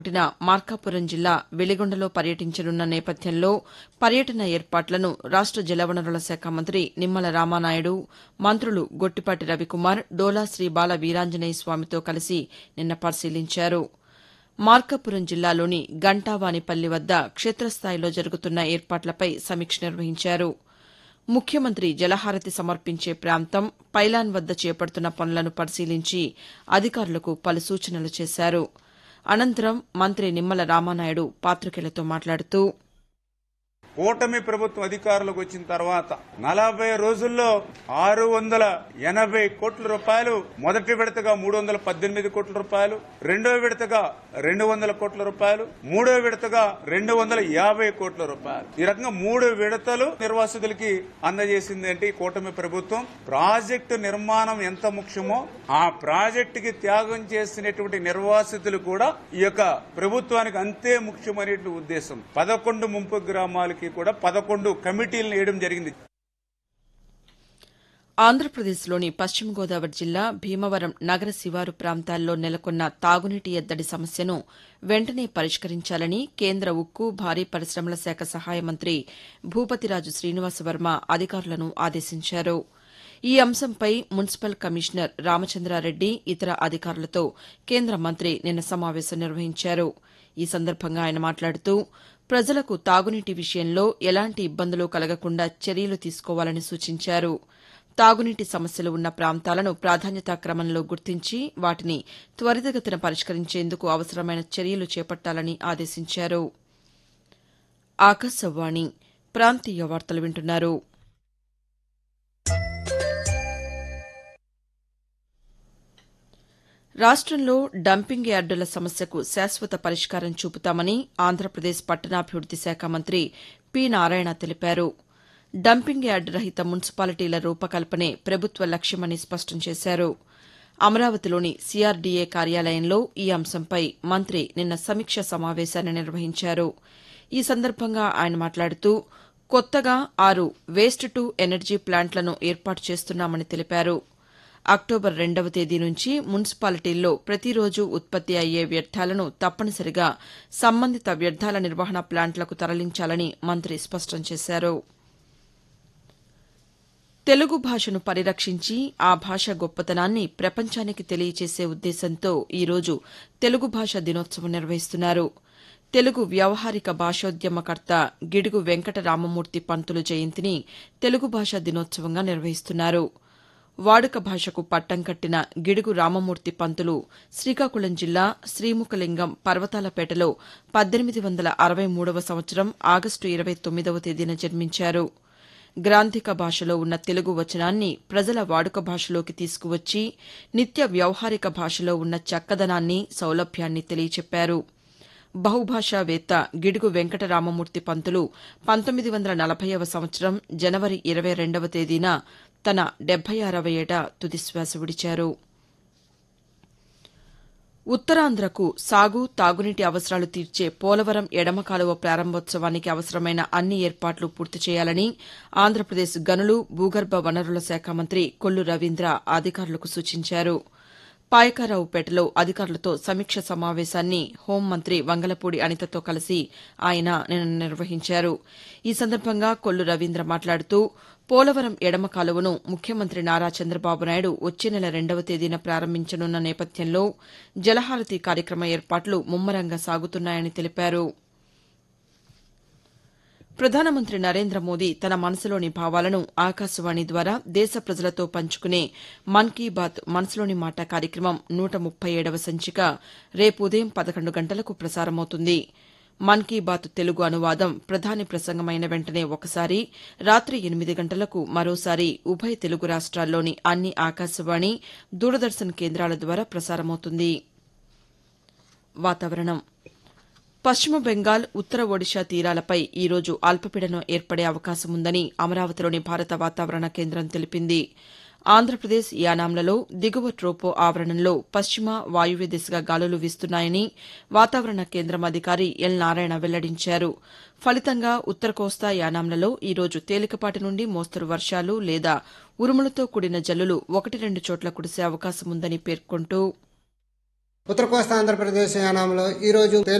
మార్కాపురం జిల్లా వెలిగొండలో పర్యటించనున్న నేపథ్యంలో పర్యటన ఏర్పాట్లను రాష్ట జలవనరుల శాఖ మంత్రి నిమ్మల రామానాయుడు, మంత్రులు గొట్టిపాటి రవికుమార్, డోలా శ్రీ బాల వీరాంజనేయ స్వామితో కలిసి నిన్న పరిశీలించారు. మార్కాపురం జిల్లాలోని గంటావానిపల్లి వద్ద క్షేతస్థాయిలో జరుగుతున్న ఏర్పాట్లపై సమీక్ష నిర్వహించారు. ముఖ్యమంత్రి జలహారతి సమర్పించే ప్రాంతం, పైలాన్ వద్ద చేపడుతున్న పనులను పరిశీలించి అధికారులకు పలు సూచనలు చేశారు. అనంతరం మంత్రి నిమ్మల రామానాయుడు పాతికేయులతో మాట్లాడుతూ కూటమి ప్రభుత్వం అధికారులకు వచ్చిన తర్వాత 40 రోజుల్లో 680 కోట్ల రూపాయలు, మొదటి విడతగా 318 కోట్ల రూపాయలు, రెండో విడతగా 200 కోట్ల రూపాయలు, మూడో విడతగా 250 కోట్ల రూపాయలు, ఈ రకంగా 3 విడతలు నిర్వాసితులకి అందజేసింది. అంటే ఈ కూటమి ప్రభుత్వం ప్రాజెక్టు నిర్మాణం ఎంత ముఖ్యమో ఆ ప్రాజెక్టుకి త్యాగం చేసినటువంటి నిర్వాసితులు కూడా ఈ యొక్క ప్రభుత్వానికి అంతే ముఖ్యమనే ఉద్దేశం. 11 ముంపు గ్రామాలకి కూడా 11 కమిటీలను వేయడం జరిగింది. ఆంధ్రప్రదేశ్లోని పశ్చిమ గోదావరి జిల్లా భీమవరం నగర శివారు ప్రాంతాల్లో నెలకొన్న తాగునీటి ఎద్దడి సమస్యను వెంటనే పరిష్కరించాలని కేంద్ర ఉక్కు, భారీ పరిశ్రమల శాఖ సహాయ మంత్రి భూపతిరాజు శ్రీనివాసవర్మ అధికారులను ఆదేశించారు. ఈ అంశంపై మున్సిపల్ కమిషనర్ రామచంద్రారెడ్డి, ఇతర అధికారులతో కేంద్ర మంత్రి నిన్న సమావేశం నిర్వహించారు. ఈ సందర్భంగా ఆయన మాట్లాడుతూ ప్రజలకు తాగునీటి విషయంలో ఎలాంటి ఇబ్బందులు కలగకుండా చర్యలు తీసుకోవాలని సూచించారు. తాగునీటి సమస్యలు ఉన్న ప్రాంతాలను ప్రాధాన్యతా క్రమంలో గుర్తించి వాటిని త్వరితగతిన పరిష్కరించేందుకు అవసరమైన చర్యలు చేపట్టాలని ఆదేశించారు. ఆకాశవాణి ప్రాంతీయ వార్తలు వింటున్నారు. రాష్టంలో డంపింగ్ యార్డుల సమస్యకు శాశ్వత పరిష్కారం చూపుతామని ఆంధ్రప్రదేశ్ పట్టణాభివృద్ది శాఖ మంత్రి పి. నారాయణ తెలిపారు. డంపింగ్ యార్డు రహిత మున్సిపాలిటీల రూపకల్పనే ప్రభుత్వ లక్ష్యమని స్పష్టం చేశారు. అమరావతిలోని సీఆర్డీఏ కార్యాలయంలో ఈ అంశంపై మంత్రి నిన్న సమీక్షా సమావేశాన్ని నిర్వహించారు. ఈ సందర్భంగా ఆయన మాట్లాడుతూ కొత్తగా 6 వేస్ట్ టు ఎనర్జీ ప్లాంట్లను ఏర్పాటు చేస్తున్నామని తెలిపారు. అక్టోబర్ 2వ తేదీ నుంచి మున్సిపాలిటీల్లో ప్రతిరోజు ఉత్పత్తి అయ్యే వ్యర్థాలను తప్పనిసరిగా సంబంధిత వ్యర్థాల నిర్వహణ ప్లాంట్లకు తరలించాలని మంత్రి స్పష్టం చేశారు. తెలుగు భాషను పరిరక్షించి ఆ భాష గొప్పతనాన్ని ప్రపంచానికి తెలియచేసే ఉద్దేశంతో ఈరోజు తెలుగు భాషా దినోత్సవం నిర్వహిస్తున్నారు. తెలుగు వ్యవహారిక భాషోద్యమకర్త గిడుగు వెంకట రామమూర్తి పంతులు జయంతిని తెలుగు భాషా దినోత్సవంగా నిర్వహిస్తున్నారు. వాడుక భాషకు పట్టం కట్టిన గిడుగు రామమూర్తి పంతులు శ్రీకాకుళం జిల్లా శ్రీముఖలింగం పర్వతాలపేటలో 1863వ సంవత్సరం ఆగస్టు 29వ తేదీన జన్మించారు. గ్రాంథిక భాషలో ఉన్న తెలుగు వచనాన్ని ప్రజల వాడుక భాషలోకి తీసుకువచ్చి నిత్య వ్యవహారిక భాషలో ఉన్న చక్కదనాన్ని, సౌలభ్యాన్ని తెలియచెప్పారు. బహుభాషావేత్త గిడుగు వెంకట రామమూర్తి పంతులు 1940వ సంవత్సరం జనవరి 22వ తేదీన తన 76వ ఏట తుదిశ్వాస విడిచారు. ఉత్తరాంధ్రకు సాగు, తాగునీటి అవసరాలు తీర్చే పోలవరం ఎడమ కాలువ ప్రారంభోత్సవానికి అవసరమైన అన్ని ఏర్పాట్లు పూర్తి చేయాలని ఆంధ్రప్రదేశ్ గనులు, భూగర్భ వనరుల శాఖ మంత్రి కొల్లు రవీంద్ర అధికారులకు సూచించారు. పాయకారావుపేటలో అధికారులతో సమీక్ష సమావేశాన్ని హోంమంత్రి వంగలపూడి అనితతో కలిసి ఆయన నిన్న నిర్వహించారు. ఈ సందర్భంగా కొల్లు రవీంద్ర మాట్లాడుతూ పోలవరం ఎడమ కాలువను ముఖ్యమంత్రి నారా చంద్రబాబు నాయుడు వచ్చే నెల 2వ తేదీన ప్రారంభించనున్న నేపథ్యంలో జలహారతి కార్యక్రమ ఏర్పాట్లు ముమ్మరంగా సాగుతున్నాయని తెలిపారు. ప్రధానమంత్రి నరేంద్ర మోదీ తన మనసులోని భావాలను ఆకాశవాణి ద్వారా దేశ ప్రజలతో పంచుకునే మన్ కీ బాత్ మనసులోని మాట కార్యక్రమం 137వ సంచిక రేపు ఉదయం 11 గంటలకు ప్రసారమవుతుంది. మన్ కీ బాత్ తెలుగు అనువాదం ప్రధాని ప్రసంగమైన వెంటనే ఒకసారి, రాత్రి 8 గంటలకు మరోసారి ఉభయ తెలుగు రాష్ట్రాల్లోని అన్ని ఆకాశవాణి, దూరదర్శన్ కేంద్రాల ద్వారా ప్రసారమవుతుంది. వాతావరణం. పశ్చిమ బెంగాల్, ఉత్తర ఒడిషా తీరాలపై ఈరోజు అల్పపీడనం ఏర్పడే అవకాశం ఉందని అమరావతిలోని భారత వాతావరణ కేంద్రం తెలిపింది. ఆంధ్రప్రదేశ్, యానాంలలో దిగువ ట్రోపో ఆవరణంలో పశ్చిమ వాయువ్య దిశగా గాలులు వీస్తున్నాయని వాతావరణ కేంద్రం అధికారి ఎల్ నారాయణ వెల్లడించారు. ఫలితంగా ఉత్తర కోస్తా, యానాంలలో ఈరోజు తేలికపాటి నుండి మోస్తరు వర్షాలు లేదా ఉరుములతో కూడిన జల్లులు 1-2 చోట్ల కురిసే అవకాశం ఉందని పేర్కొంటూ ఉత్తర కోస్తా ఆంధ్రప్రదేశ్ యానాంలో ఈరోజు